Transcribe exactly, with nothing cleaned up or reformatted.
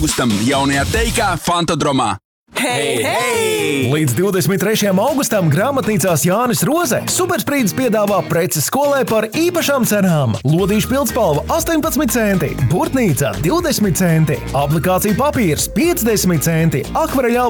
augustam jaunajā teikā Fantodromā. Hei, hei! Līdz divdesmit trešajam augustam grāmatnīcās Jānis Roze Supersprīdis piedāvā preces skolai par īpašām cenām. Lodīšu pildspalva astoņpadsmit centi, burtnīca divdesmit centi, aplikācija papīrs piecdesmit centi, akvareļa